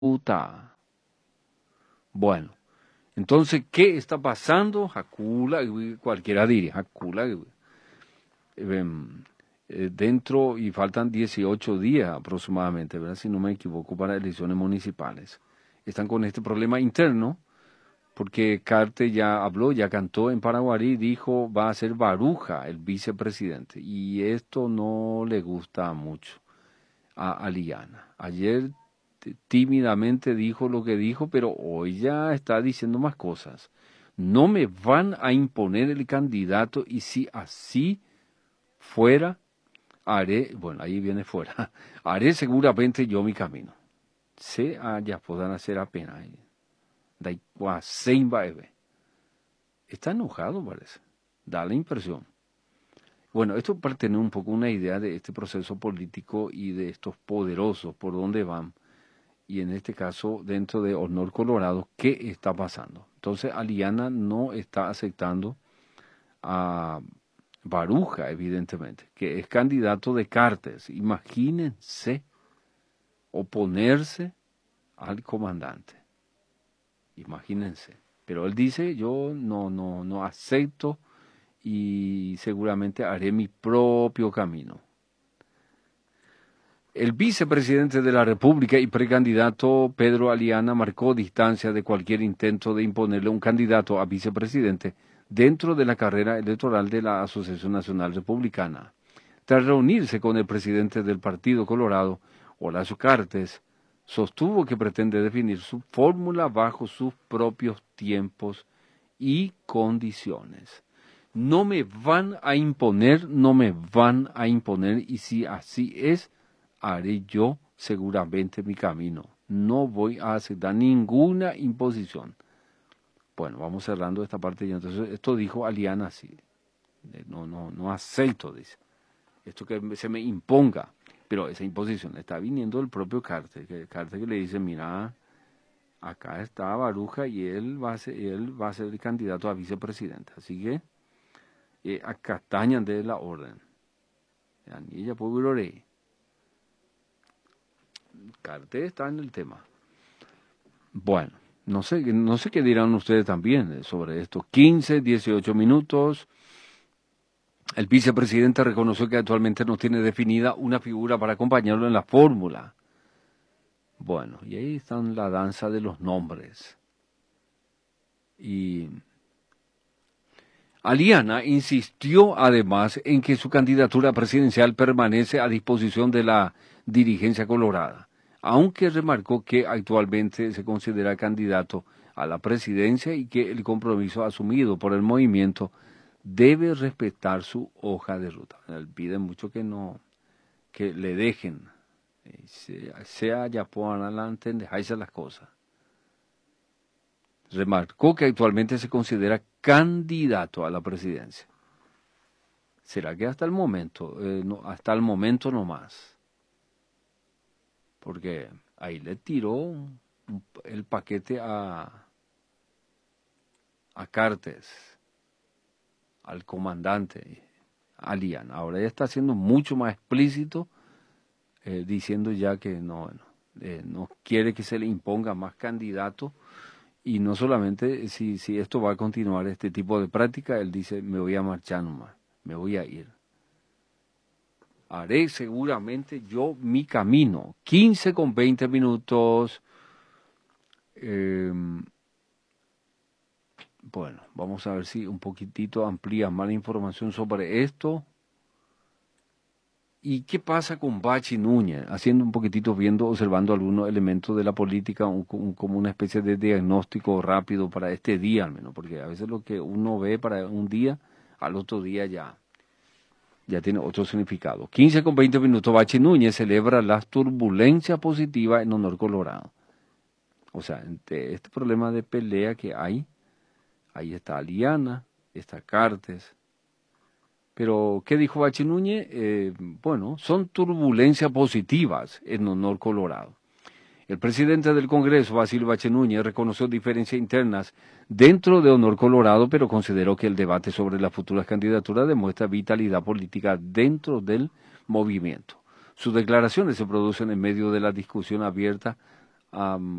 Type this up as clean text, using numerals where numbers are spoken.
Utah. Bueno, entonces, ¿qué está pasando? Hakula, cualquiera diría, Hakula, dentro, y faltan 18 días aproximadamente, ¿verdad? Si no me equivoco, para elecciones municipales. Están con este problema interno, porque Carter ya habló, ya cantó en Paraguarí, dijo va a ser Baruja el vicepresidente, y esto no le gusta mucho a Liana. Ayer tímidamente dijo lo que dijo, pero hoy ya está diciendo más cosas. No me van a imponer el candidato, y si así fuera, haré, bueno, ahí viene fuera, haré seguramente yo mi camino. Se ya podrán hacer apenas. Está enojado, parece. Da la impresión. Bueno, esto para tener un poco una idea de este proceso político y de estos poderosos, por dónde van. Y en este caso, dentro de Honor Colorado, ¿qué está pasando? Entonces, Aliana no está aceptando a Baruja, evidentemente, que es candidato de Cartes. Imagínense oponerse al comandante. Imagínense. Pero él dice, yo no acepto y seguramente haré mi propio camino. El vicepresidente de la República y precandidato Pedro Aliana marcó distancia de cualquier intento de imponerle un candidato a vicepresidente dentro de la carrera electoral de la Asociación Nacional Republicana. Tras reunirse con el presidente del Partido Colorado, Horacio Cartes, sostuvo que pretende definir su fórmula bajo sus propios tiempos y condiciones. No me van a imponer, y si así es, haré yo seguramente mi camino. No voy a aceptar ninguna imposición. Bueno, vamos cerrando esta parte ya. Entonces, esto dijo Aliana así. No acepto, dice. Esto que se me imponga. Pero esa imposición está viniendo del propio Carter. Carter que le dice, mira, acá está Baruja y él va a ser el candidato a vicepresidente. Así que, acatañan de la orden. Y ella puede Carter está en el tema. Bueno, no sé qué dirán ustedes también sobre esto. 15, 18 minutos. El vicepresidente reconoció que actualmente no tiene definida una figura para acompañarlo en la fórmula. Bueno, y ahí está la danza de los nombres. Y Aliana insistió además en que su candidatura presidencial permanece a disposición de la dirigencia colorada, aunque remarcó que actualmente se considera candidato a la presidencia y que el compromiso asumido por el movimiento debe respetar su hoja de ruta. Él pide mucho que le dejen, sea ya puedan adelante, dejarse las cosas. Remarcó que actualmente se considera candidato a la presidencia. ¿Será que hasta el momento? Hasta el momento no más. Porque ahí le tiró el paquete a Cartes, al comandante Aliana. Ahora ya está siendo mucho más explícito, diciendo ya que no quiere que se le imponga más candidato. Y no solamente si esto va a continuar este tipo de práctica, él dice, me voy a marchar nomás, me voy a ir. Haré seguramente yo mi camino. 15 con 20 minutos. Bueno, vamos a ver si un poquitito amplía más la información sobre esto. ¿Y qué pasa con Bachi Núñez? Haciendo un poquitito, observando algunos elementos de la política, como una especie de diagnóstico rápido para este día al menos, porque a veces lo que uno ve para un día, al otro día ya tiene otro significado. 15 con 20 minutos, Bachi Núñez celebra las turbulencias positivas en Honor Colorado. O sea, entre este problema de pelea que hay, ahí está Aliana, está Cartes. Pero, ¿qué dijo Bachi Núñez? Bueno, son turbulencias positivas en Honor Colorado. El presidente del Congreso, Basilio Bachi Núñez, reconoció diferencias internas dentro de Honor Colorado, pero consideró que el debate sobre las futuras candidaturas demuestra vitalidad política dentro del movimiento. Sus declaraciones se producen en medio de la discusión abierta a